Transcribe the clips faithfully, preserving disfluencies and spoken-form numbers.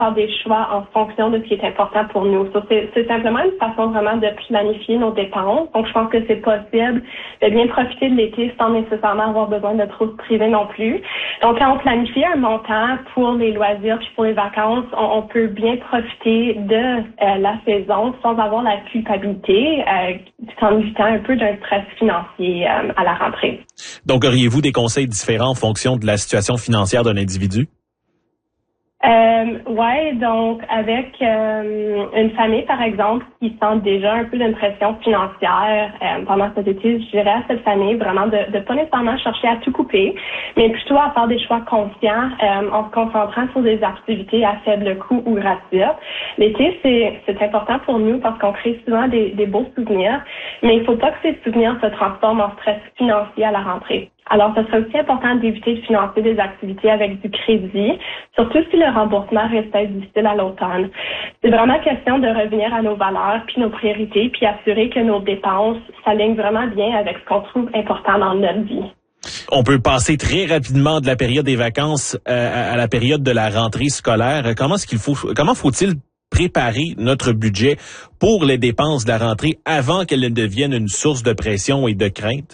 faire des choix en fonction de ce qui est important pour nous. So, c'est, c'est simplement une façon vraiment de planifier nos dépenses. Donc, je pense que c'est possible de bien profiter de l'été sans nécessairement avoir besoin de trop se priver non plus. Donc, quand on planifie un montant pour les loisirs puis pour les vacances, on, on peut bien profiter de euh, la saison sans avoir la culpabilité, euh, en évitant un peu d'un stress financier euh, à la rentrée. Donc, auriez-vous des conseils différents en fonction de la situation financière d'un individu? Euh, ouais, donc avec euh, une famille, par exemple, qui sent déjà un peu d'une pression financière euh, pendant cet été, je dirais à cette famille vraiment de ne pas nécessairement chercher à tout couper, mais plutôt à faire des choix conscients euh, en se concentrant sur des activités à faible coût ou gratuites. L'été, c'est, c'est important pour nous parce qu'on crée souvent des, des beaux souvenirs, mais il ne faut pas que ces souvenirs se transforment en stress financier à la rentrée. Alors, ce serait aussi important d'éviter de financer des activités avec du crédit, surtout si le remboursement restait difficile à l'automne. C'est vraiment question de revenir à nos valeurs puis nos priorités, puis assurer que nos dépenses s'alignent vraiment bien avec ce qu'on trouve important dans notre vie. On peut passer très rapidement de la période des vacances euh, à la période de la rentrée scolaire. Comment est-ce qu'il faut, comment faut-il préparer notre budget pour les dépenses de la rentrée avant qu'elles ne deviennent une source de pression et de crainte?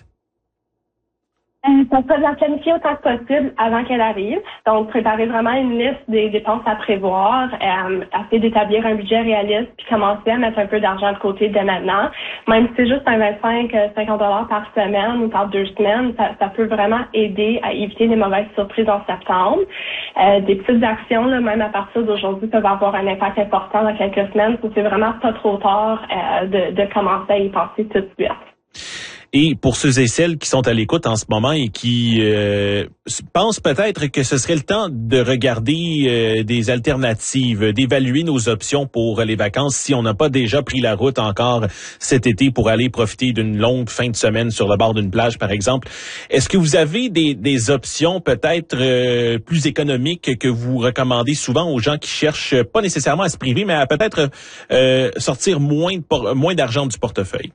Ça serait de la planifier autant que possible avant qu'elle arrive. Donc, préparer vraiment une liste des dépenses à prévoir, euh, essayer d'établir un budget réaliste, puis commencer à mettre un peu d'argent de côté dès maintenant. Même si c'est juste un vingt-cinq à cinquante dollars par semaine ou par deux semaines, ça, ça peut vraiment aider à éviter les mauvaises surprises en septembre. Euh, des petites actions, là, même à partir d'aujourd'hui, peuvent avoir un impact important dans quelques semaines. Donc, c'est vraiment pas trop tard euh, de, de commencer à y penser tout de suite. Et pour ceux et celles qui sont à l'écoute en ce moment et qui euh, pensent peut-être que ce serait le temps de regarder euh, des alternatives, d'évaluer nos options pour les vacances si on n'a pas déjà pris la route encore cet été pour aller profiter d'une longue fin de semaine sur le bord d'une plage, par exemple. Est-ce que vous avez des, des options peut-être euh, plus économiques que vous recommandez souvent aux gens qui cherchent pas nécessairement à se priver, mais à peut-être euh, sortir moins de por- moins d'argent du portefeuille?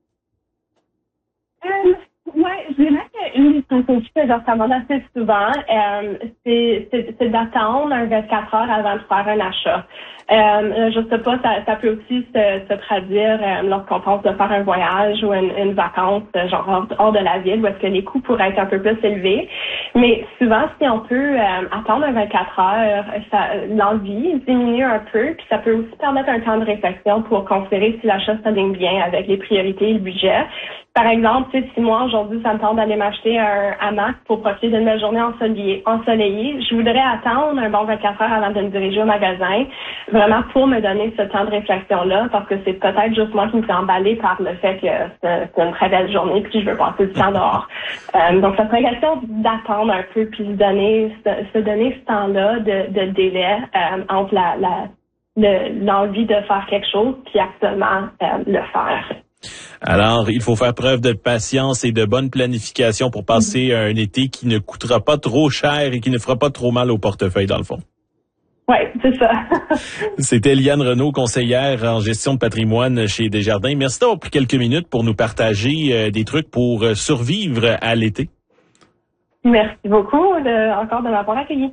Je dirais qu'une des stratégies que je recommande assez souvent, euh, c'est, c'est, c'est d'attendre un vingt-quatre heures avant de faire un achat. Euh, je sais pas, ça, ça peut aussi se, se traduire euh, lorsqu'on pense de faire un voyage ou une, une vacance, genre hors, hors de la ville, où est-ce que les coûts pourraient être un peu plus élevés. Mais souvent, si on peut euh, attendre un vingt-quatre heures, ça, l'envie diminue un peu, puis ça peut aussi permettre un temps de réflexion pour considérer si l'achat s'aligne bien avec les priorités et le budget. Par exemple, si moi, aujourd'hui, ça me tente d'aller m'acheter un hamac pour profiter d'une belle journée ensoleillée, ensoleillée, je voudrais attendre un bon vingt-quatre heures avant de me diriger au magasin, vraiment pour me donner ce temps de réflexion-là, parce que c'est peut-être juste moi qui me suis emballée par le fait que c'est, c'est une très belle journée puis je veux passer du temps dehors. Euh, donc, ça serait question d'attendre un peu puis se donner, se, se donner ce temps-là de, de délai euh, entre la, la, le, l'envie de faire quelque chose puis actuellement euh, le faire. Alors, il faut faire preuve de patience et de bonne planification pour passer un été qui ne coûtera pas trop cher et qui ne fera pas trop mal au portefeuille, dans le fond. Oui, c'est ça. C'était Liane Renaud, conseillère en gestion de patrimoine chez Desjardins. Merci d'avoir pris quelques minutes pour nous partager euh, des trucs pour euh, survivre à l'été. Merci beaucoup de, encore de m'avoir accueilli.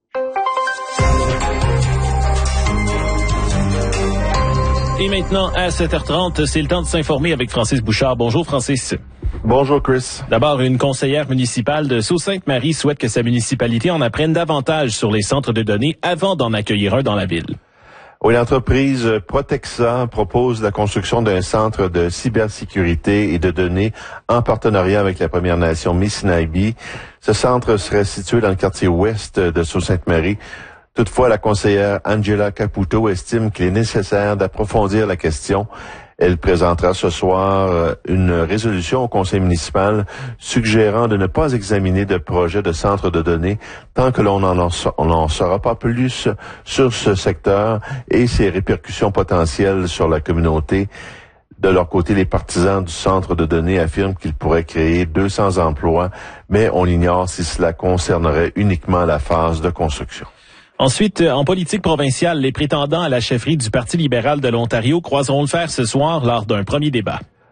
Et maintenant, à sept heures trente, c'est le temps de s'informer avec Francis Bouchard. Bonjour, Francis. Bonjour, Chris. D'abord, une conseillère municipale de Sault-Sainte-Marie souhaite que sa municipalité en apprenne davantage sur les centres de données avant d'en accueillir un dans la ville. Oui, l'entreprise Protexa propose la construction d'un centre de cybersécurité et de données en partenariat avec la Première Nation Misinaibi. Ce centre serait situé dans le quartier ouest de Sault-Sainte-Marie. Toutefois, la conseillère Angela Caputo estime qu'il est nécessaire d'approfondir la question. Elle présentera ce soir une résolution au conseil municipal suggérant de ne pas examiner de projet de centre de données tant que l'on n'en saura pas plus sur ce secteur et ses répercussions potentielles sur la communauté. De leur côté, les partisans du centre de données affirment qu'il pourrait créer deux cents emplois, mais on ignore si cela concernerait uniquement la phase de construction. Ensuite, en politique provinciale, les prétendants à la chefferie du Parti libéral de l'Ontario croiseront le fer ce soir lors d'un premier débat.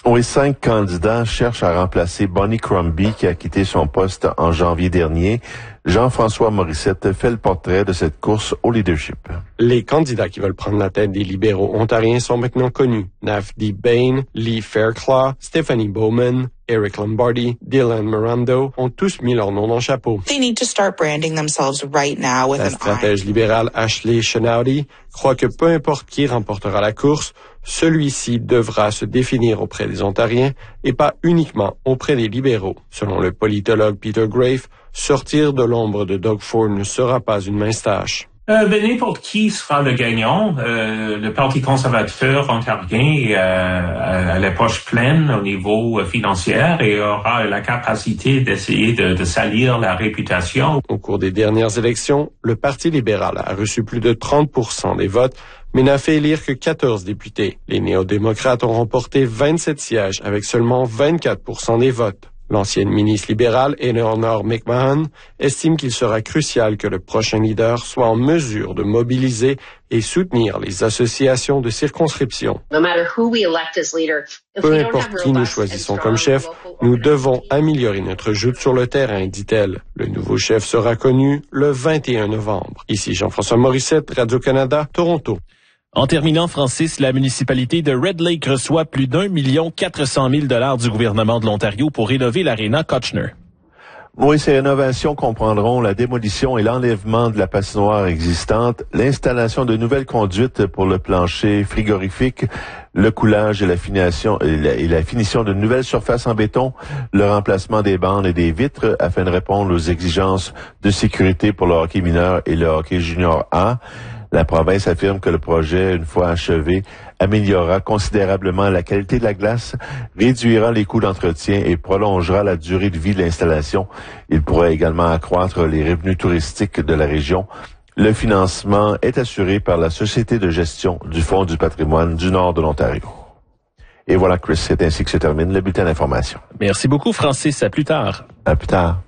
Oui, cinq candidats cherchent à remplacer Bonnie Crombie qui a quitté son poste en janvier dernier. Jean-François Morissette fait le portrait de cette course au leadership. Les candidats qui veulent prendre la tête des libéraux ontariens sont maintenant connus. Navdeep Bain, Lee Fairclough, Stephanie Bowman, Eric Lombardi, Dylan Mirando ont tous mis leur nom dans le chapeau. They need to start branding themselves right now with La an stratège libérale Ashley Chenowdy croit que peu importe qui remportera la course, celui-ci devra se définir auprès des Ontariens et pas uniquement auprès des libéraux. Selon le politologue Peter Grafe, sortir de l'ombre de Doug Ford ne sera pas une mince tâche. Euh, ben, n'importe qui sera le gagnant. Euh, le Parti conservateur ontarien euh, a la poche pleine au niveau euh, financier et aura la capacité d'essayer de, de salir la réputation. Au cours des dernières élections, le Parti libéral a reçu plus de trente pour cent des votes, mais n'a fait élire que quatorze députés. Les néo-démocrates ont remporté vingt-sept sièges avec seulement vingt-quatre pour cent des votes. L'ancienne ministre libérale, Eleanor McMahon, estime qu'il sera crucial que le prochain leader soit en mesure de mobiliser et soutenir les associations de circonscription. Peu importe qui nous choisissons comme chef, nous devons améliorer notre joute sur le terrain, dit-elle. Le nouveau chef sera connu le vingt et un novembre. Ici Jean-François Morissette, Radio-Canada, Toronto. En terminant, Francis, la municipalité de Red Lake reçoit plus d'un million quatre cent mille dollars du gouvernement de l'Ontario pour rénover l'aréna Kochner. Oui, ces rénovations comprendront la démolition et l'enlèvement de la patinoire existante, l'installation de nouvelles conduites pour le plancher frigorifique, le coulage et la finition, et la, et la finition de nouvelles surfaces en béton, le remplacement des bandes et des vitres afin de répondre aux exigences de sécurité pour le hockey mineur et le hockey junior A. La province affirme que le projet, une fois achevé, améliorera considérablement la qualité de la glace, réduira les coûts d'entretien et prolongera la durée de vie de l'installation. Il pourrait également accroître les revenus touristiques de la région. Le financement est assuré par la Société de gestion du Fonds du patrimoine du Nord de l'Ontario. Et voilà, Chris, c'est ainsi que se termine le bulletin d'information. Merci beaucoup, Francis. À plus tard. À plus tard.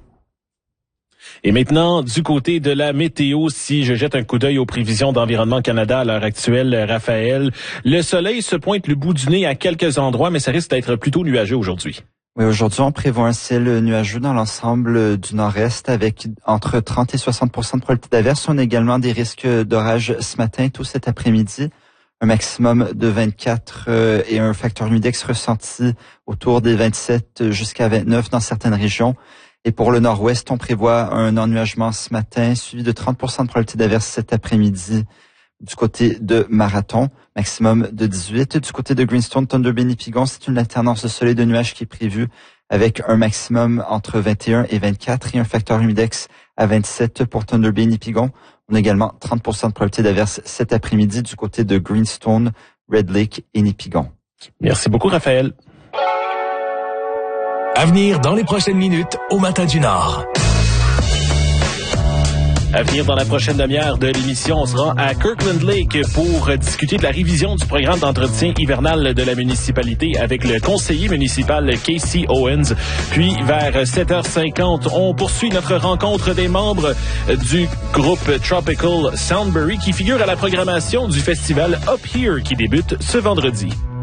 Et maintenant, du côté de la météo, si je jette un coup d'œil aux prévisions d'Environnement Canada à l'heure actuelle, Raphaël, le soleil se pointe le bout du nez à quelques endroits, mais ça risque d'être plutôt nuageux aujourd'hui. Oui, aujourd'hui, on prévoit un ciel nuageux dans l'ensemble du nord-est avec entre trente et soixante pour cent de probabilité d'averse. On a également des risques d'orage ce matin, tout cet après-midi. Un maximum de vingt-quatre euh, et un facteur humidex ressenti autour des vingt-sept jusqu'à vingt-neuf dans certaines régions. Et pour le nord-ouest, on prévoit un ennuagement ce matin, suivi de trente pour cent de probabilité d'averse cet après-midi du côté de Marathon, maximum de dix-huit. Du côté de Greenstone, Thunder Bay, Nipigon, c'est une alternance de soleil et de nuages qui est prévue avec un maximum entre vingt et un et vingt-quatre et un facteur humidex à vingt-sept pour Thunder Bay, Nipigon. On a également trente pour cent de probabilité d'averse cet après-midi du côté de Greenstone, Red Lake et Nipigon. Merci beaucoup, Raphaël. À venir dans les prochaines minutes au Matin du Nord. À venir dans la prochaine demi-heure de l'émission, on sera à Kirkland Lake pour discuter de la révision du programme d'entretien hivernal de la municipalité avec le conseiller municipal Casey Owens. Puis, vers sept heures cinquante, on poursuit notre rencontre des membres du groupe Tropical Soundberry qui figure à la programmation du festival Up Here qui débute ce vendredi.